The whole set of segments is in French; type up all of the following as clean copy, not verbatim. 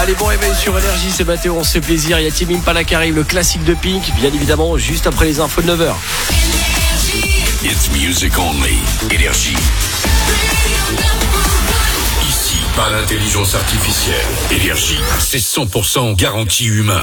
Allez, bon réveil sur Énergie, c'est Mathéo, on se fait plaisir. Il y a Tim Impala qui arrive, le classique de Pink, bien évidemment, juste après les infos de 9h. It's music only. Énergie. Ici, pas d'intelligence artificielle. Énergie, c'est 100% garantie humain.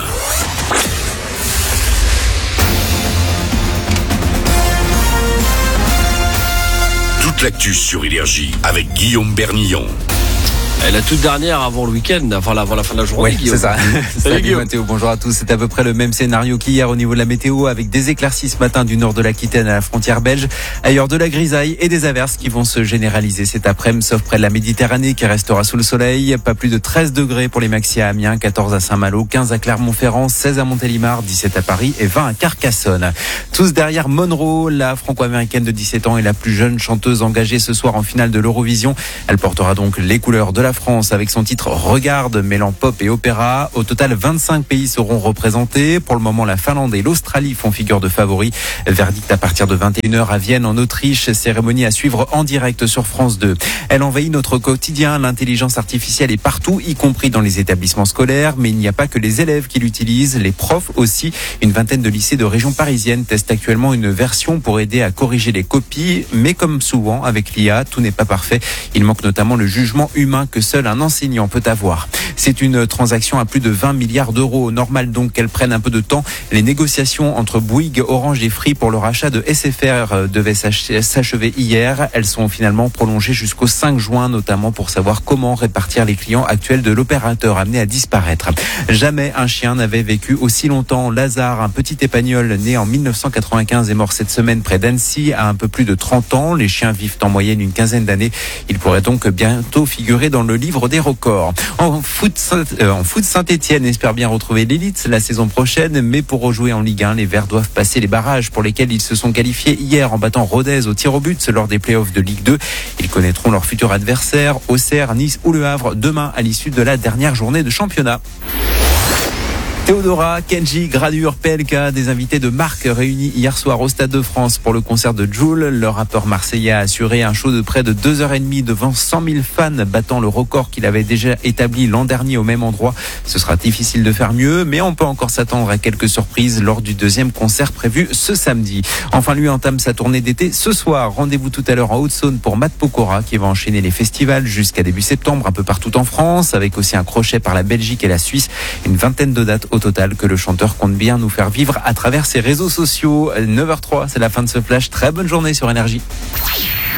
Toute l'actu sur Énergie avec Guillaume Bernillon. La toute dernière avant le week-end, avant la fin de la journée. Oui, Guillaume. c'est ça. Salut Guillaume. Mathéo, bonjour à tous. C'est à peu près le même scénario qu'hier au niveau de la météo, avec des éclaircies ce matin du nord de l'Aquitaine à la frontière belge. Ailleurs, de la grisaille et des averses qui vont se généraliser cet après-midi, sauf près de la Méditerranée qui restera sous le soleil. Pas plus de 13 degrés pour les maxi à Amiens, 14 à Saint-Malo, 15 à Clermont-Ferrand, 16 à Montélimar, 17 à Paris et 20 à Carcassonne. Tous derrière Monroe, la franco-américaine de 17 ans et la plus jeune chanteuse engagée ce soir en finale de l'Eurovision. Elle portera donc les couleurs de la France avec son titre Regarde, mêlant pop et opéra. Au total, 25 pays seront représentés. Pour le moment, la Finlande et l'Australie font figure de favoris. Verdict à partir de 21h à Vienne, en Autriche. Cérémonie à suivre en direct sur France 2. Elle envahit notre quotidien. L'intelligence artificielle est partout, y compris dans les établissements scolaires. Mais il n'y a pas que les élèves qui l'utilisent, les profs aussi. Une vingtaine de lycées de région parisienne testent actuellement une version pour aider à corriger les copies. Mais comme souvent avec l'IA, tout n'est pas parfait. Il manque notamment le jugement humain que seul un enseignant peut avoir. C'est une transaction à plus de 20 milliards d'euros. Normal donc qu'elle prenne un peu de temps. Les négociations entre Bouygues, Orange et Free pour le rachat de SFR devaient s'achever hier. Elles sont finalement prolongées jusqu'au 5 juin, notamment pour savoir comment répartir les clients actuels de l'opérateur amené à disparaître. Jamais un chien n'avait vécu aussi longtemps. Lazare, un petit épagnol né en 1995, est mort cette semaine près d'Annecy à un peu plus de 30 ans. Les chiens vivent en moyenne une quinzaine d'années. Il pourrait donc bientôt figurer dans le livre des records. En foot, Saint-Etienne espère bien retrouver l'élite la saison prochaine, mais pour rejouer en Ligue 1, les Verts doivent passer les barrages pour lesquels ils se sont qualifiés hier en battant Rodez au tir au but lors des playoffs de Ligue 2. Ils connaîtront leur futur adversaire, Auxerre, Nice ou Le Havre, demain à l'issue de la dernière journée de championnat. Théodora, Kenji, Gradure, PLK, des invités de marque réunis hier soir au Stade de France pour le concert de Jul. Le rappeur marseillais a assuré un show de près de 2h30 devant 100 000 fans, battant le record qu'il avait déjà établi l'an dernier au même endroit. Ce sera difficile de faire mieux, mais on peut encore s'attendre à quelques surprises lors du deuxième concert prévu ce samedi. Enfin, lui entame sa tournée d'été ce soir. Rendez-vous tout à l'heure en Haute-Saône pour Matt Pokora qui va enchaîner les festivals jusqu'à début septembre un peu partout en France, avec aussi un crochet par la Belgique et la Suisse. Une vingtaine de dates au total que le chanteur compte bien nous faire vivre à travers ses réseaux sociaux. 9h03, c'est la fin de ce flash. Très bonne journée sur Énergie.